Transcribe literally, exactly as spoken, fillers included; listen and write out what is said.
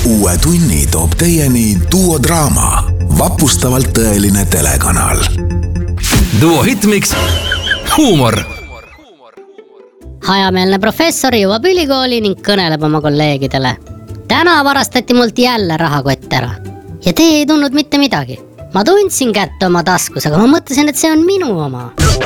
Uue tunni toob teieni Duo Draama, vapustavalt tõeline telekanal. Duo Hitmix, huumor. Hajameelne professor jõuab ülikooli ning kõneleb oma kolleegidele. Täna varastati mult jälle rahakott ära. Ja te ei tundnud mitte midagi. Ma tundsin kätte oma taskus, aga ma mõtlesin, et see on minu oma.